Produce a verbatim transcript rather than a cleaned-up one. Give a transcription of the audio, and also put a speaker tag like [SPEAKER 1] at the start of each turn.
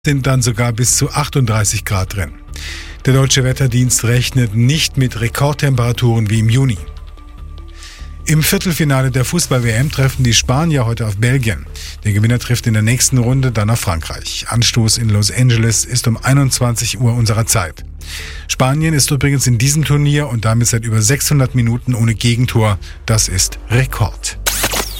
[SPEAKER 1] sind dann sogar bis zu achtunddreißig Grad drin. Der Deutsche Wetterdienst rechnet nicht mit Rekordtemperaturen wie im Juni. Im Viertelfinale der Fußball-W M treffen die Spanier heute auf Belgien. Der Gewinner trifft in der nächsten Runde dann auf Frankreich. Anstoß in Los Angeles ist um einundzwanzig Uhr unserer Zeit. Spanien ist übrigens in diesem Turnier und damit seit über sechshundert Minuten ohne Gegentor. Das ist Rekord.